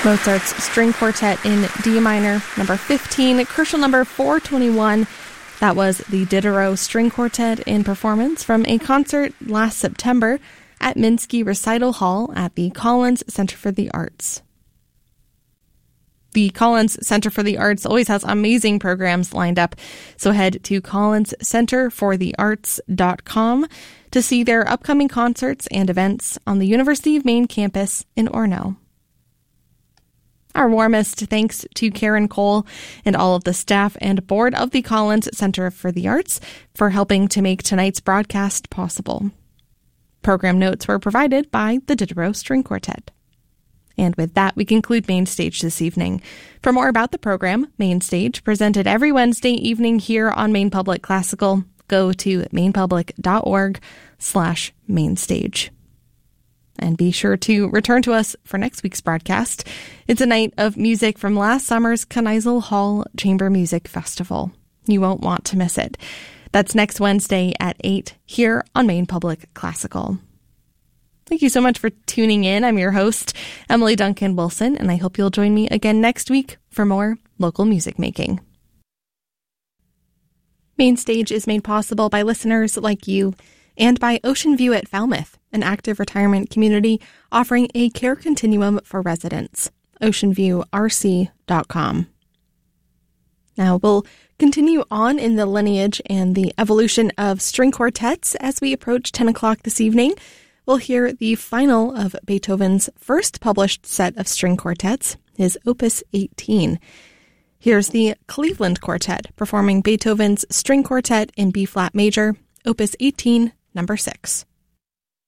Mozart's String Quartet in D minor, number 15, crucial number 421. That was the Diderot String Quartet in performance from a concert last September at Minsky Recital Hall at the Collins Center for the Arts. The Collins Center for the Arts always has amazing programs lined up, so head to collinscenterforthearts.com to see their upcoming concerts and events on the University of Maine campus in Orono. Our warmest thanks to Karen Cole and all of the staff and board of the Collins Center for the Arts for helping to make tonight's broadcast possible. Program notes were provided by the Diderot String Quartet. And with that, we conclude Main Stage this evening. For more about the program, Main Stage, presented every Wednesday evening here on Maine Public Classical, go to mainpublic.org/mainstage. And be sure to return to us for next week's broadcast. It's a night of music from last summer's Kneisel Hall Chamber Music Festival. You won't want to miss it. That's next Wednesday at 8 here on Maine Public Classical. Thank you so much for tuning in. I'm your host, Emily Duncan Wilson, and I hope you'll join me again next week for more local music making. Main Stage is made possible by listeners like you and by Ocean View at Falmouth, an active retirement community offering a care continuum for residents. OceanViewRC.com. Now we'll continue on in the lineage and the evolution of string quartets as we approach 10 o'clock this evening. We'll hear the final of Beethoven's first published set of string quartets, his Opus 18. Here's the Cleveland Quartet performing Beethoven's String Quartet in B-flat major, Opus 18, number 6.